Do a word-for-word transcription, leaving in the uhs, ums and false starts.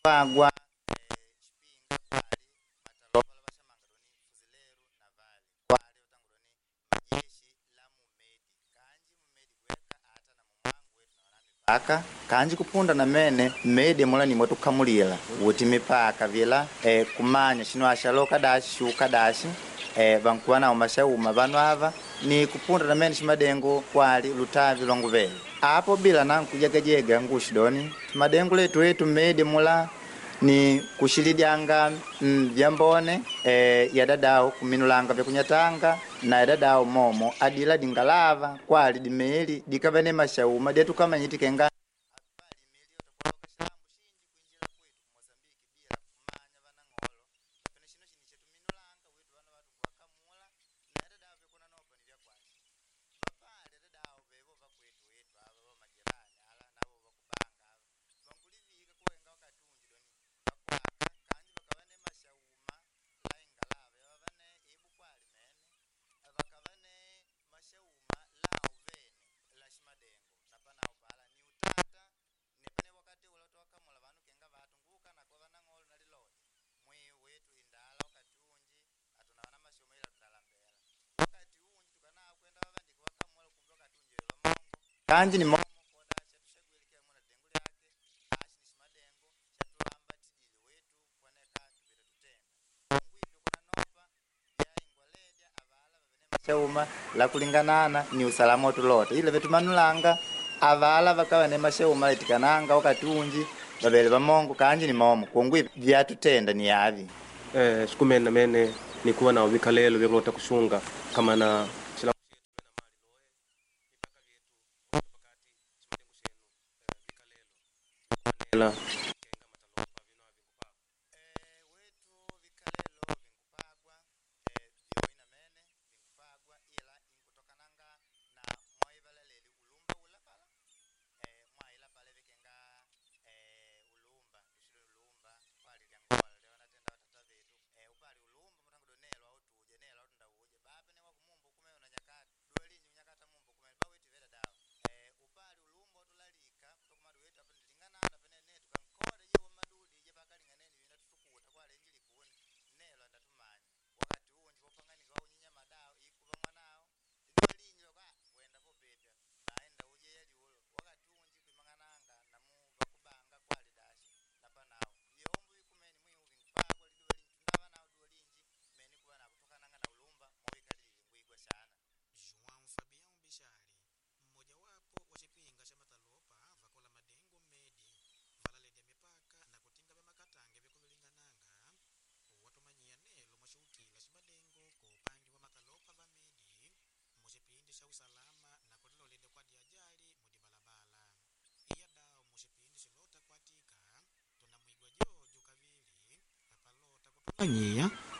bagwa chipinga kwali matalopa labashamanga fuzileru na vale kwali utanguloni majeshi la mumedi kanji mumedi kweka hata na mumwangu wetu na wanami paka kanji kupunda na mene mede mula ni mwetu kamulila uti mipaka vila e, kumanya shinu ashaloka dashi shuka dashi e, bankuwana umashauma vanu hava ni kupunda na mene shimadengo kwali lutavi longu vele hapo bila na kujegajega ngushidoni madengo letu wetu mede mula ni kushilidyanga mm, vyambone e, yadadao kuminulanga vya kunyatanga na yadadao momo adila dingalava kwali dimeli dikavene mashauma detu kama nyitike kanji ni momo koda chapishagwelekea mwana dengu lake ashi ni shimadengo chatulamba tidili wetu kwaneka tubira tutenda ngwitu kuna nopa ya ingwaleja avala vavene mashauma la kulinganana ni usalama wetu lote ile vetu manulanga avala vakawa ne mashauma letikananga wakati unji babele bamongo kanji ni momo kongwi vyatutenda ni yavi eh sikumena mene ni kuwa na vikalelo vyolota kushunga kama na la Nyia